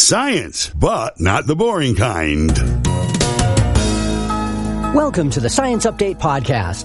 Science, but not the boring kind. Welcome to the Science Update Podcast.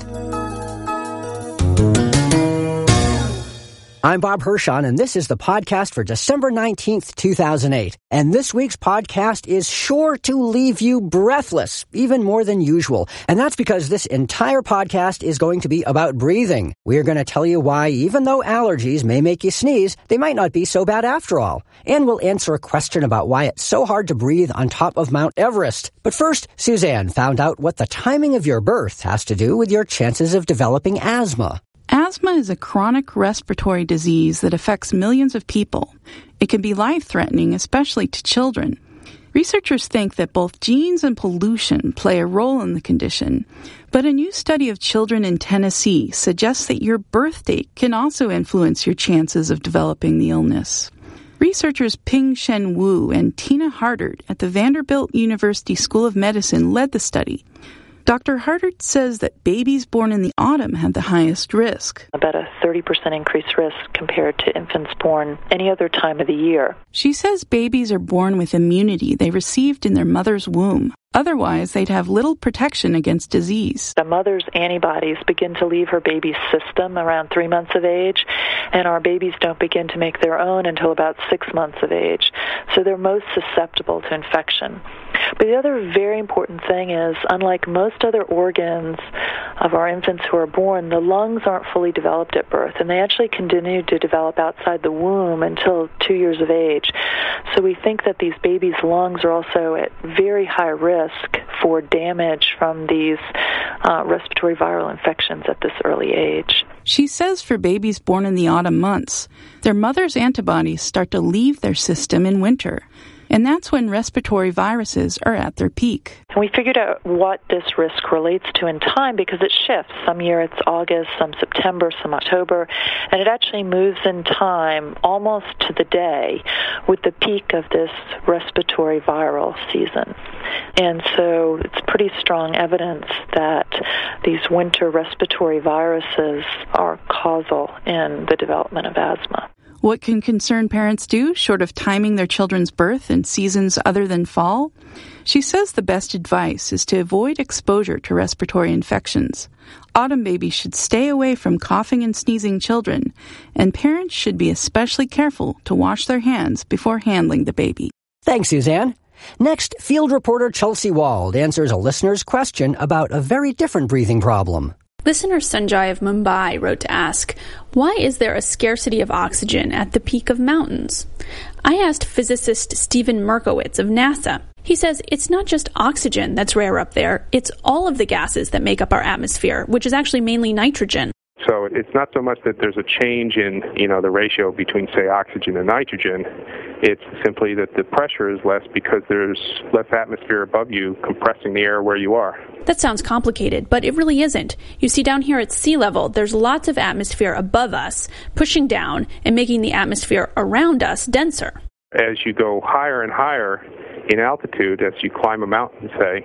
I'm Bob Hirschon, and this is the podcast for December 19th, 2008. And this week's podcast is sure to leave you breathless, even more than usual. And that's because this entire podcast is going to be about breathing. We're going to tell you why, even though allergies may make you sneeze, they might not be so bad after all. And we'll answer a question about why it's so hard to breathe on top of Mount Everest. But first, Suzanne found out what the timing of your birth has to do with your chances of developing asthma. Asthma is a chronic respiratory disease that affects millions of people. It can be life-threatening, especially to children. Researchers think that both genes and pollution play a role in the condition, but a new study of children in Tennessee suggests that your birth date can also influence your chances of developing the illness. Researchers Ping-Shen Wu and Tina Hardert at the Vanderbilt University School of Medicine led the study. Dr. Hardert says that babies born in the autumn have the highest risk. About a 30% increased risk compared to infants born any other time of the year. She says babies are born with immunity they received in their mother's womb. Otherwise, they'd have little protection against disease. The mother's antibodies begin to leave her baby's system around 3 months of age, and our babies don't begin to make their own until about 6 months of age. So they're most susceptible to infection. But the other very important thing is, unlike most other organs of our infants who are born, the lungs aren't fully developed at birth, and they actually continue to develop outside the womb until 2 years of age. So we think that these babies' lungs are also at very high risk for damage from these respiratory viral infections at this early age. She says for babies born in the autumn months, their mother's antibodies start to leave their system in winter. And that's when respiratory viruses are at their peak. And we figured out what this risk relates to in time because it shifts. Some year it's August, some September, some October, and it actually moves in time almost to the day with the peak of this respiratory viral season. And so it's pretty strong evidence that these winter respiratory viruses are causal in the development of asthma. What can concerned parents do, short of timing their children's birth in seasons other than fall? She says the best advice is to avoid exposure to respiratory infections. Autumn babies should stay away from coughing and sneezing children, and parents should be especially careful to wash their hands before handling the baby. Thanks, Suzanne. Next, field reporter Chelsea Wald answers a listener's question about a very different breathing problem. Listener Sanjay of Mumbai wrote to ask, why is there a scarcity of oxygen at the peak of mountains? I asked physicist Stephen Merkowitz of NASA. He says it's not just oxygen that's rare up there, it's all of the gases that make up our atmosphere, which is actually mainly nitrogen. So it's not so much that there's a change in, the ratio between, say, oxygen and nitrogen. It's simply that the pressure is less because there's less atmosphere above you compressing the air where you are. That sounds complicated, but it really isn't. You see, down here at sea level, there's lots of atmosphere above us, pushing down and making the atmosphere around us denser. As you go higher and higher in altitude, as you climb a mountain, say,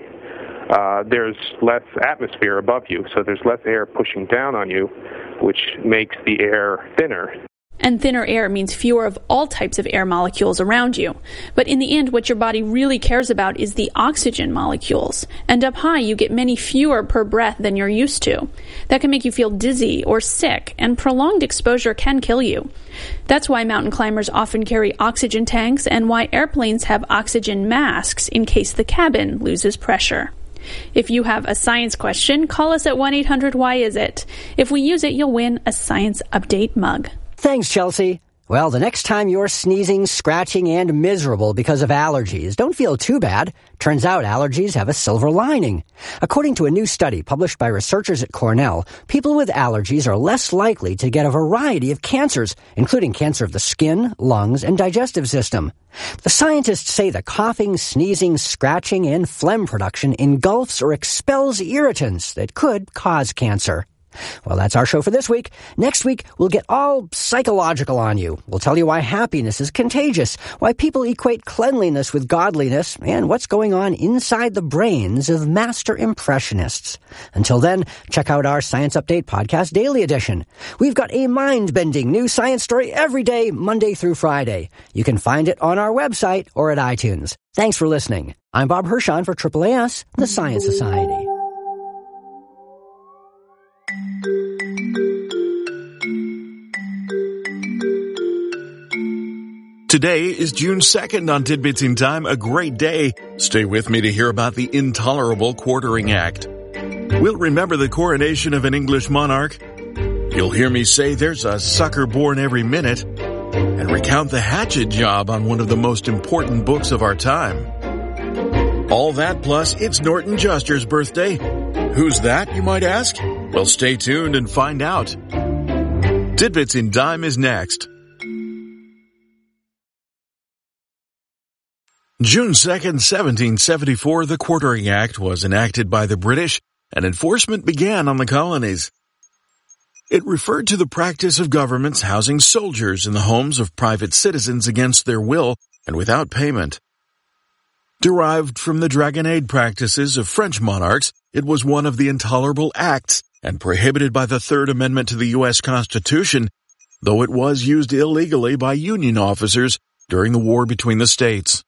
there's less atmosphere above you, so there's less air pushing down on you, which makes the air thinner. And thinner air means fewer of all types of air molecules around you. But in the end, what your body really cares about is the oxygen molecules. And up high, you get many fewer per breath than you're used to. That can make you feel dizzy or sick, and prolonged exposure can kill you. That's why mountain climbers often carry oxygen tanks and why airplanes have oxygen masks in case the cabin loses pressure. If you have a science question, call us at 1-800-WHY-IS-IT. If we use it, you'll win a Science Update mug. Thanks, Chelsea. Well, the next time you're sneezing, scratching, and miserable because of allergies, don't feel too bad. Turns out allergies have a silver lining. According to a new study published by researchers at Cornell, people with allergies are less likely to get a variety of cancers, including cancer of the skin, lungs, and digestive system. The scientists say the coughing, sneezing, scratching, and phlegm production engulfs or expels irritants that could cause cancer. Well, that's our show for this week. Next week, we'll get all psychological on you. We'll tell you why happiness is contagious, why people equate cleanliness with godliness, and what's going on inside the brains of master impressionists. Until then, check out our Science Update Podcast Daily Edition. We've got a mind-bending new science story every day, Monday through Friday. You can find it on our website or at iTunes. Thanks for listening. I'm Bob Hirschon for AAAS, the Science Society. Today is June 2nd on Tidbits in Time, a great day. Stay with me to hear about the intolerable Quartering Act. We'll remember the coronation of an English monarch. You'll hear me say there's a sucker born every minute, and recount the hatchet job on one of the most important books of our time. All that plus it's Norton Juster's birthday. Who's that, you might ask? Well, stay tuned and find out. Tidbits in Time is next. June 2nd, 1774, the Quartering Act was enacted by the British, and enforcement began on the colonies. It referred to the practice of governments housing soldiers in the homes of private citizens against their will and without payment. Derived from the dragonnade practices of French monarchs, it was one of the intolerable acts and prohibited by the Third Amendment to the U.S. Constitution, though it was used illegally by Union officers during the war between the states.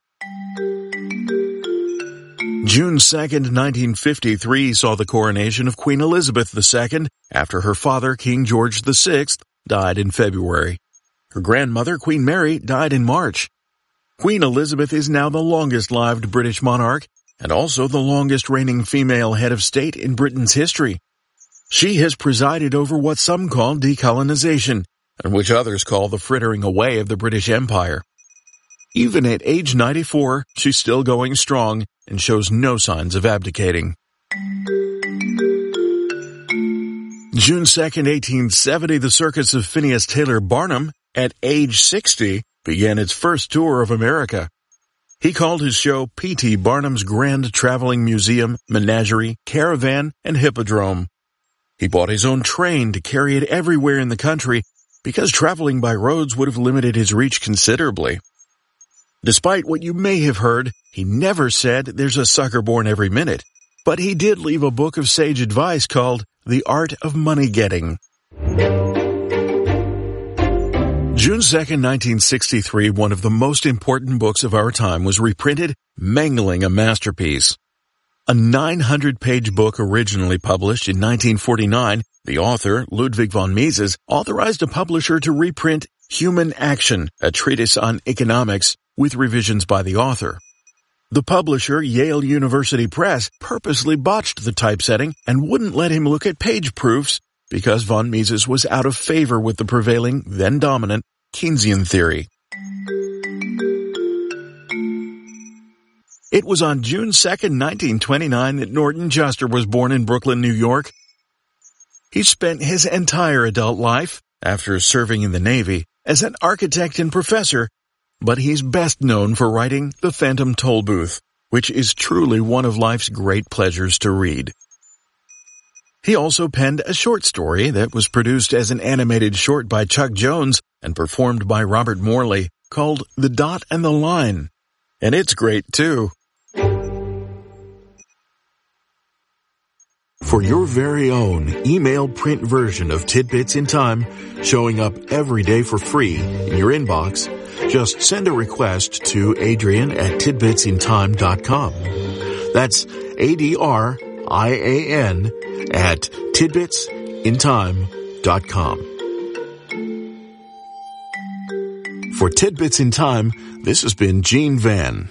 June 2nd, 1953 saw the coronation of Queen Elizabeth II after her father, King George VI, died in February. Her grandmother, Queen Mary, died in March. Queen Elizabeth is now the longest-lived British monarch and also the longest reigning female head of state in Britain's history. She has presided over what some call decolonization, and which others call the frittering away of the British Empire. Even at age 94, she's still going strong and shows no signs of abdicating. June 2nd, 1870, the circus of Phineas Taylor Barnum, at age 60, began its first tour of America. He called his show P.T. Barnum's Grand Traveling Museum, Menagerie, Caravan, and Hippodrome. He bought his own train to carry it everywhere in the country because traveling by roads would have limited his reach considerably. Despite what you may have heard, he never said there's a sucker born every minute, but he did leave a book of sage advice called The Art of Money Getting. June 2nd, 1963, one of the most important books of our time was reprinted, mangling a masterpiece. A 900-page book originally published in 1949, the author, Ludwig von Mises, authorized a publisher to reprint Human Action, a treatise on economics, with revisions by the author. The publisher, Yale University Press, purposely botched the typesetting and wouldn't let him look at page proofs because von Mises was out of favor with the prevailing, then dominant, Keynesian theory. It was on June 2nd, 1929 that Norton Juster was born in Brooklyn, New York. He spent his entire adult life, after serving in the Navy, as an architect and professor, but he's best known for writing The Phantom Toll Booth, which is truly one of life's great pleasures to read. He also penned a short story that was produced as an animated short by Chuck Jones and performed by Robert Morley called The Dot and the Line. And it's great, too. For your very own email print version of Tidbits in Time, showing up every day for free in your inbox, just send a request to Adrian@tidbitsintime.com. That's ADRIAN at tidbitsintime.com. For Tidbits in Time, this has been Gene Van.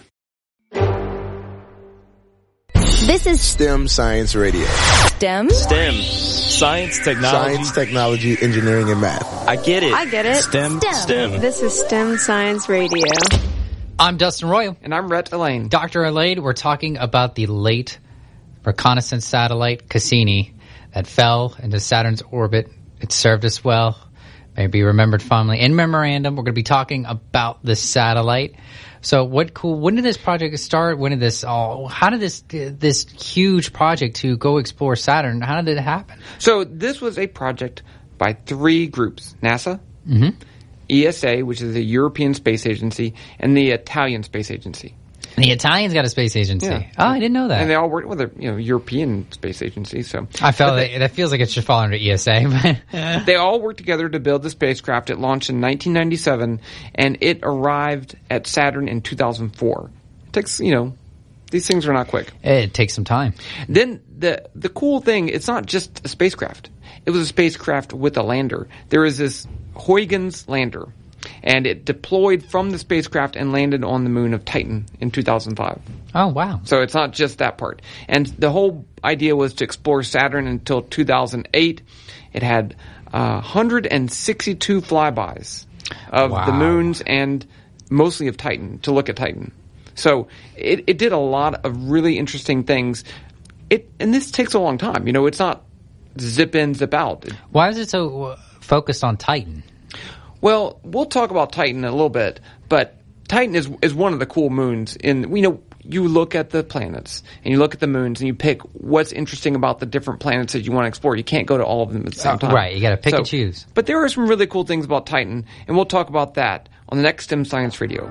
This is STEM Science Radio. STEM? STEM. Science, technology, engineering, and math. I get it. STEM. This is STEM Science Radio. I'm Dustin Royal. And I'm Rhett Elaine. Dr. Elaine, we're talking about the late reconnaissance satellite Cassini that fell into Saturn's orbit. It served us well, may be remembered fondly. In memorandum, we're going to be talking about the satellite. So when did this project start? How did this huge project to go explore Saturn, how did it happen? So this was a project by 3 groups: NASA, ESA, which is the European Space Agency, and the Italian Space Agency. The Italians got a space agency. Yeah. Oh, I didn't know that. And they all worked with the European Space Agency. So I felt that feels like it should fall under ESA. But they all worked together to build the spacecraft. It launched in 1997, and it arrived at Saturn in 2004. It takes, these things are not quick. It takes some time. Then the cool thing, it's not just a spacecraft. It was a spacecraft with a lander. There is this Huygens lander, and it deployed from the spacecraft and landed on the moon of Titan in 2005. Oh, wow. So it's not just that part. And the whole idea was to explore Saturn until 2008. It had 162 flybys of the moons and mostly of Titan, to look at Titan. So it did a lot of really interesting things. And this takes a long time. It's not zip in, zip out. Why is it so focused on Titan? Well, we'll talk about Titan in a little bit, but Titan is one of the cool moons. You look at the planets and you look at the moons and you pick what's interesting about the different planets that you want to explore. You can't go to all of them at the same time. Right, you got to pick and choose. But there are some really cool things about Titan, and we'll talk about that on the next STEM Science Radio.